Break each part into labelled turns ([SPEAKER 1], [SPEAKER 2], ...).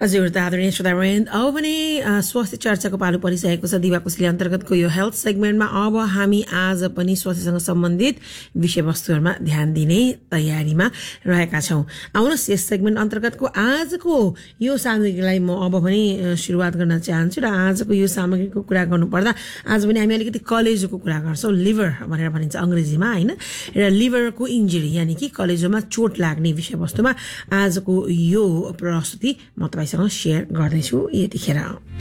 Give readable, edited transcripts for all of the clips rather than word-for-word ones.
[SPEAKER 1] हजुर त आदरणीय श्रोतावृन्द अब पनि स्वास्थ्य चर्चाको पालो परिसकेको छ दिवा कोसेली अन्तर्गतको यो हेल्थ सेगमेन्टमा। अब हामी आज पनि स्वास्थ्यसँग सम्बन्धित विषयवस्तुहरूमा ध्यान दिने तयारीमा रहेका छौं। आउनुहोस् यस सेगमेन्ट अन्तर्गतको आजको यो सामग्रीलाई म अब पनि सुरुवात गर्न चाहन्छु। र आजको यो सामग्रीको कुरा गर्नुपर्दा आज पनि हामी अलिकति कलेजोको कुरा गर्छौं। लिभर भनेर भनिन्छ अंग्रेजीमा, हैन? र लिभरको इन्जुरी यानी कि कलेजोमा चोट लाग्ने विषयवस्तुमा आजको यो प्रस्तुति म तपाईसँग शेयर गर्दैछु यतिखेर।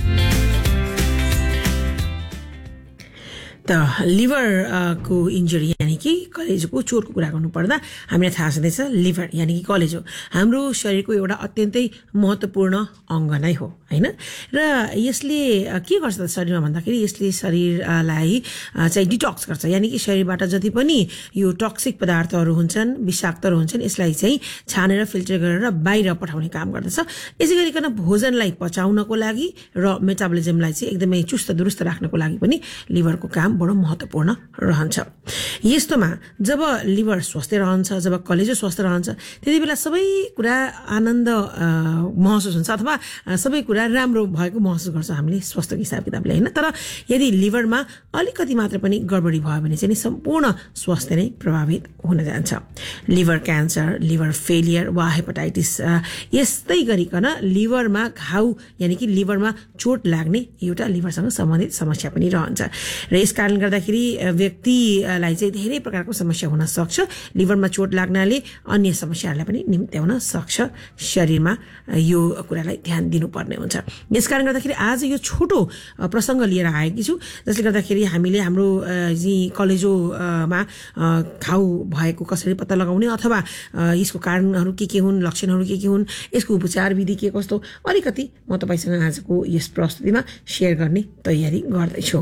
[SPEAKER 1] त लिभर को इन्जुरी यानी कि कलेजोको चोटको कुरा गर्नुपर्दा हामीलाई थाहा छँदैछ लिभर यानी कि कलेजो हाम्रो शरीरको एउटा अत्यन्तै महत्त्वपूर्ण अंग नै हो, हैन? र यसले के गर्छ त शरीरमा भन्दाखेरि यसले शरीरलाई चाहिँ डिटक्स गर्छ, यानी कि शरीरबाट जति पनि यो टक्सिक पदार्थहरू हुन्छन्, विषाक्तहरू हुन्छन्, यसलाई चाहिँ छानेर फिल्टर गरेर बाहिर पठाउने काम गर्दछ। यसै गरिकन भोजनलाई पचाउनको लागि र मेटाबलिजमलाई चाहिँ एकदमै चुस्त दुरुस्त राख्नको लागि पनि लिभरको काम बडो महत्त्वपूर्ण रहन्छ। यस्तोमा जब लिभर स्वस्थ रहन्छ, जब कलेजो स्वस्थ रहन्छ, त्यतिबेला सबै कुरा आनन्द महसुस हुन्छ अथवा सबै कुरा राम्रो भएको महसुस गर्छ हामीले स्वास्थ्यको हिसाब किताबले, हैन? तर यदि लिभरमा अलिकति मात्र पनि गडबडी भयो भने चाहिँ सम्पूर्ण स्वास्थ्य नै प्रभावित हुन जान्छ। लिभर क्यान्सर, लिभर फेलियर वा हेपाटाइटिस यस्तै गरिकन लिभरमा घाउ यानी कि लिभरमा चोट लाग्ने एउटा लिभरसँग सम्बन्धित समस्या पनि रहन्छ। र यस कारणले गर्दाखेरि व्यक्तिलाई चाहिँ धेरै प्रकारको समस्या हुन सक्छ। लिभरमा चोट लाग्नाले अन्य समस्याहरूलाई पनि निम्त्याउन सक्छ। शरीरमा यो कुरालाई ध्यान दिनुपर्ने हुन्छ। यसकारण गर्दाखेरि आज यो छोटो प्रसंग लिएर आएकी छु, जसले गर्दाखेरि हामीले हाम्रो कलेजोमा घाउ भएको कसरी पत्ता लगाउने अथवा यसको कारणहरू के हुन्, लक्षणहरू के हुन्, यसको उपचार विधि के कस्तो अलिकति म तपाईसँग आजको यस प्रस्तुतिमा शेयर गर्ने तयारी गर्दैछु।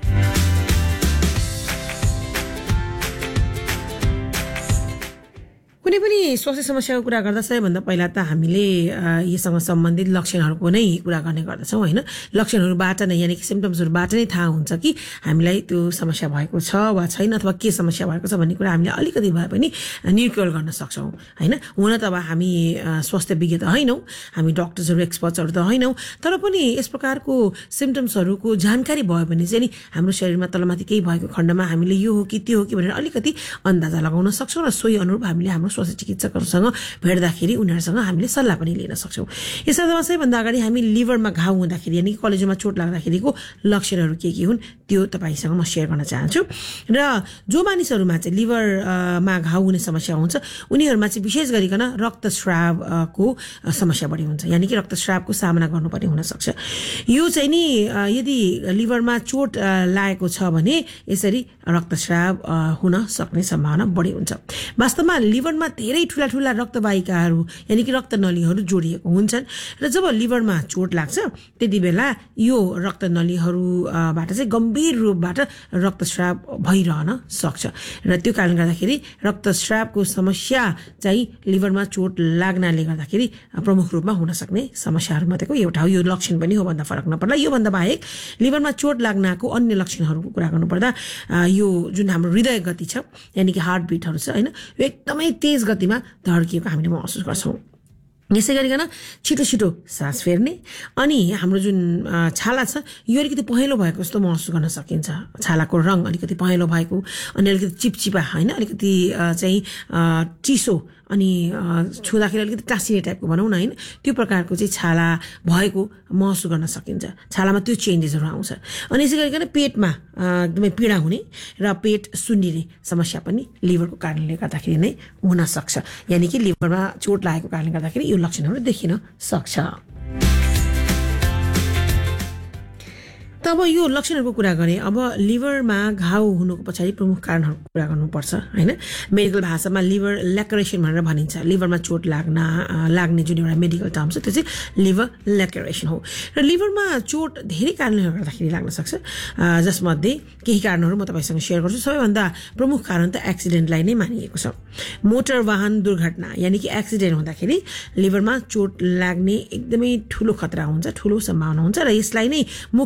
[SPEAKER 1] कुनै पनि स्वास्थ्य समस्याको कुरा गर्दा सबैभन्दा पहिला त हामीले यससँग सम्बन्धित लक्षणहरूको नै कुरा गर्ने गर्दछौं, हैन? लक्षणहरूबाट नै यानी कि सिम्पटम्सहरूबाट नै थाहा हुन्छ कि हामीलाई त्यो समस्या भएको छ वा छैन अथवा के समस्या भएको छ भन्ने कुरा हामीले अलिकति भए पनि निर्क्योल गर्न सक्छौं, हैन? हुन त अब हामी स्वास्थ्य विज्ञ त हैनौं, हामी डाक्टर्सहरू एक्सपर्ट्सहरू त हैनौं, तर पनि यस प्रकारको सिम्पटम्सहरूको जानकारी भयो भने चाहिँ नि हाम्रो शरीरमा तलमाथि केही भएको खण्डमा हामीले यो हो कि त्यो हो कि भनेर अलिकति अन्दाजा लगाउन सक्छौं र सोही अनुरूप हामीले हाम्रो स्वास्थ्य चिकित्सकहरूसँग भेट्दाखेरि उनीहरूसँग हामीले सल्लाह पनि लिन सक्छौं। यसमा सबैभन्दा अगाडि हामी लिभरमा घाउ हुँदाखेरि यानी कि कलेजोमा चोट लाग्दाखेरिको लक्षणहरू के हुन् त्यो तपाईसँग म शेयर गर्न चाहन्छु। र जो मानिसहरूमा चाहिँ लिभरमा घाउ हुने समस्या हुन्छ उनीहरूमा चाहिँ विशेष गरिकन रक्तस्रावको समस्या बढी हुन्छ, यानी कि रक्तस्रावको सामना गर्नुपर्ने हुन सक्छ। यो चाहिँ नि यदि लिभरमा चोट लागेको छ भने यसरी रक्तस्राव हुन सक्ने सम्भावना बढी हुन्छ। वास्तवमा लिभरमा धेरै ठूला रक्तवाहिकाहरू यानी कि रक्तनलीहरू जोडिएको हुन्छन् र जब लिभरमा चोट लाग्छ त्यतिबेला यो रक्तनलीहरूबाट चाहिँ गम्भीर रूपबाट रक्तस्राव भइरहन सक्छ र त्यो कारणले गर्दाखेरि रक्तस्रावको समस्या चाहिँ लिभरमा चोट लाग्नाले गर्दाखेरि प्रमुख रूपमा हुन सक्ने समस्याहरूमध्येको एउटा हो। यो लक्षण पनि हो भन्दा फरक नपर्ला। यो भन्दा बाहेक लिभरमा चोट लाग्नको अन्य लक्षणहरूको कुरा गर्नुपर्दा यो जुन हाम्रो हृदय गति छ यानी कि हार्ट बिटहरू छ, हैन? यो एकदमै तेज गतिमा धड्किएको हामीले महसुस गर्छौं। यसै गरिकन छिटो सास फेर्ने अनि हाम्रो जुन छाला छ यो अलिकति पहेँलो भएको जस्तो महसुस गर्न सकिन्छ। छालाको रङ अलिकति पहेँलो भएको अनि अलिकति चिपचिपा, हैन? अलिकति चाहिँ चिसो अनि छुँदाखेरि अलिकति टाँसिने टाइपको भनौँ न, हैन? त्यो प्रकारको चाहिँ छाला भएको महसुस गर्न सकिन्छ। छालामा त्यो चेन्जेसहरू आउँछ। अनि यसै गरिकन पेटमा एकदमै पीडा हुने र पेट सुन्निने समस्या पनि लिभरको कारणले गर्दाखेरि नै हुन सक्छ, यानी कि लिभरमा चोट लागेको कारणले गर्दाखेरि यो लक्षणहरू देखिन सक्छ। तब यो लक्षणहरूको कुरा गरे, अब लिभरमा घाउ हुनुको पछाडि प्रमुख कारणहरूको कुरा गर्नुपर्छ, हैन? मेडिकल भाषामा लिभर ल्याकरेसन भनेर भनिन्छ। लिभरमा चोट लाग्ने जुन एउटा मेडिकल टर्म छ त्यो चाहिँ लिभर ल्याकरेसन हो। र लिभरमा चोट धेरै कारणले गर्दाखेरि लाग्न सक्छ, जसमध्ये केही कारणहरू म तपाईसँग शेयर गर्छु। सबैभन्दा प्रमुख कारण त एक्सिडेन्टलाई नै मानिएको छ। मोटर वाहन दुर्घटना यानी कि एक्सिडेन्ट हुँदाखेरि लिभरमा चोट लाग्ने एकदमै ठूलो खतरा हुन्छ, ठूलो सम्भावना हुन्छ र यसलाई नै मुख्य कारण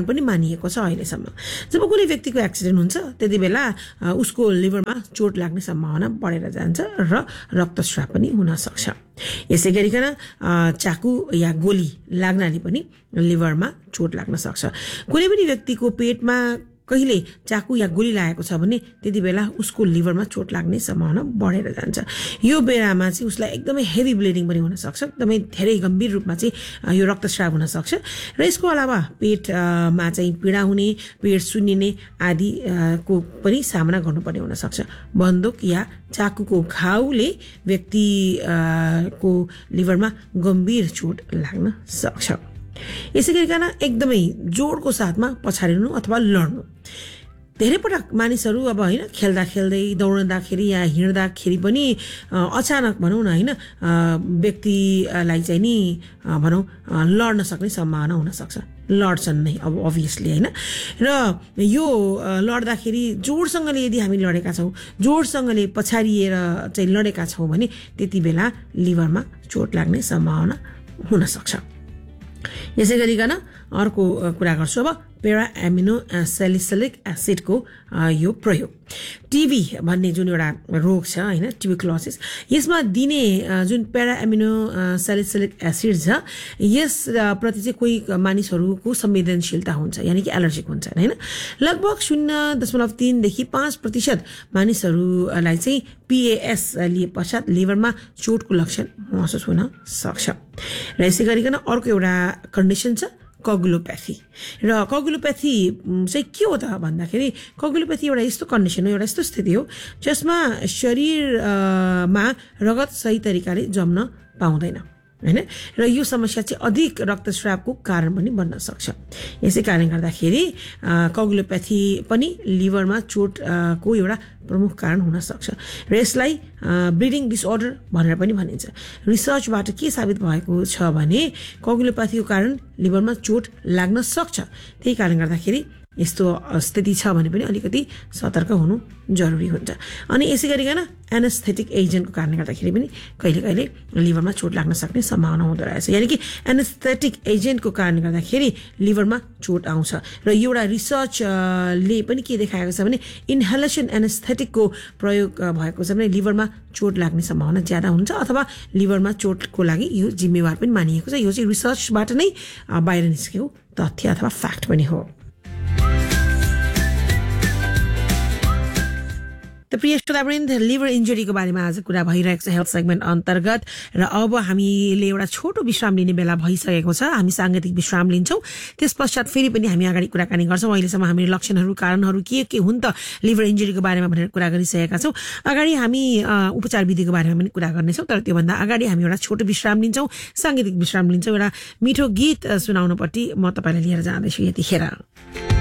[SPEAKER 1] कारण पनि मानिएको छ अहिलेसम्म। जब कुनै व्यक्तिको एक्सिडेन्ट हुन्छ त्यति बेला उसको लिभरमा चोट लाग्ने सम्भावना बढेर जान्छ र रक्तस्राव पनि हुन सक्छ। यसै गरिकन चाकु या गोली लाग्नाले पनि लिभरमा चोट लाग्न सक्छ। कुनै पनि व्यक्तिको पेटमा कहिले चाकु या गोली लागेको छ भने त्यति बेला उसको लिभरमा चोट लाग्ने सम्भावना बढेर जान्छ। यो बेलामा चाहिँ उसलाई एकदमै हेभी ब्लिडिङ पनि हुन सक्छ, एकदमै धेरै गम्भीर रूपमा चाहिँ यो रक्तस्राव हुन सक्छ र यसको अलावा पेटमा चाहिँ पीडा हुने, पेट सुन्निने आदि को पनि सामना गर्नुपर्ने हुन सक्छ। बन्दुक या चाकुको घाउले व्यक्तिको लिभरमा गम्भीर चोट लाग्न सक्छ। यसै गरिकन एकदमै जोडको साथमा पछाडिनु अथवा लड्नु। धेरै पटक मानिसहरू अब होइन खेल्दा खेल्दै दौडँदाखेरि या हिँड्दाखेरि पनि अचानक भनौँ न होइन व्यक्तिलाई चाहिँ नि भनौँ लड्न सक्ने सम्भावना हुनसक्छ। लड्छन् नै अब अभियसली होइन। र यो लड्दाखेरि जोडसँगले यदि हामी लडेका छौँ, जोडसँगले पछाडिएर चाहिँ लडेका छौँ भने त्यति बेला लिभरमा चोट लाग्ने सम्भावना हुनसक्छ। यसै गरिकन अर्को कुरा गर्छु अब पेरा एमिनो सेलिसिलिक एसिडको यो प्रयोग। टिबी भन्ने जुन एउटा रोग छ होइन ट्युबरक्लोसिस, यसमा दिने जुन पेरा एमिनो सेलिसिलिक एसिड छ यस प्रति चाहिँ कोही मानिसहरूको संवेदनशीलता हुन्छ, यानि कि एलर्जिक हुन्छ होइन। लगभग 0.3 देखि 5% मानिसहरूलाई चाहिँ PAS लिए पश्चात लिभरमा चोटको लक्षण महसुस हुन सक्छ। र यसै गरिकन अर्को एउटा कन्डिसन छ कगुलोप्याथी। र कगुलोप्याथी चाहिँ के हो त भन्दाखेरि कगुलोप्याथी एउटा यस्तो कन्डिसन हो, एउटा यस्तो स्थिति हो जसमा शरीरमा रगत सही तरिकाले जम्न पाउँदैन होइन। र यो समस्या चाहिँ अधिक रक्तस्रावको कारण पनि बन्न सक्छ। यसै कारणले गर्दाखेरि कगुलोप्याथी पनि लिभरमा चोटको एउटा प्रमुख कारण हुन सक्छ र यसलाई ब्लिडिङ डिसअर्डर भनेर पनि भनिन्छ। रिसर्चबाट के साबित भएको छ भने कगुलोप्याथीको कारण लिभरमा चोट लाग्न सक्छ। त्यही कारणले गर्दाखेरि यस्तो स्थिति छ भने पनि अलिकति सतर्क हुनु जरुरी हुन्छ। अनि यसै गरिकन एनेस्थेटिक एजेन्टको कारणले गर्दाखेरि पनि कहिले कहिले लिभरमा चोट लाग्न सक्ने सम्भावना हुँदो रहेछ। यानि कि एनेस्थेटिक एजेन्टको कारणले गर्दाखेरि लिभरमा चोट आउँछ। र यो एउटा रिसर्चले पनि के देखाएको छ भने इन्हेलेसन एनेस्थेटिकको प्रयोग भएको छ भने लिभरमा चोट लाग्ने सम्भावना ज्यादा हुन्छ अथवा लिभरमा चोटको लागि यो जिम्मेवार पनि मानिएको छ। यो चाहिँ रिसर्चबाट नै बाहिर निस्केको तथ्य अथवा फ्याक्ट पनि हो। त प्रिय श्रोतावृन्द, लिभर इन्जुरीको बारेमा आज कुरा भइरहेको छ हेल्थ सेगमेन्ट अन्तर्गत र अब हामीले एउटा छोटो विश्राम लिने बेला भइसकेको छ। हामी साङ्गीतिक विश्राम लिन्छौँ, त्यस पश्चात फेरि पनि हामी अगाडि कुराकानी गर्छौँ। अहिलेसम्म हामीले लक्षणहरू कारणहरू के हुन् त लिभर इन्जुरीको बारेमा भनेर कुरा गरिसकेका छौँ। अगाडि हामी उपचार विधिको बारेमा पनि कुरा गर्नेछौँ, तर त्योभन्दा अगाडि हामी एउटा छोटो विश्राम लिन्छौँ, साङ्गीतिक विश्राम लिन्छौँ। एउटा मिठो गीत सुनाउनुपट्टि म तपाईँलाई लिएर जाँदैछु यतिखेर।